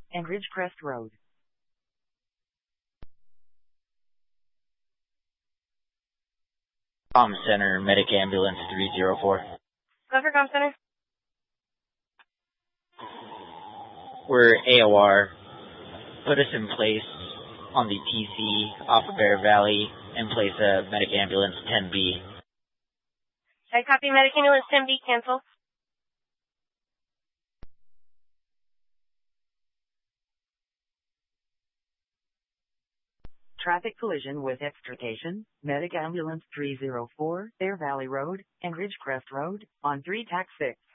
and Ridgecrest Road. Comm Center, Medic Ambulance 304. Go for Comm Center. We're AOR. Put us in place on the TC off of Bear Valley and place a Medic Ambulance 10B. I copy Medic Ambulance 10B, cancel. Traffic collision with extrication, Medic Ambulance 304, Bear Valley Road, and Ridgecrest Road, on 3 TAC 6.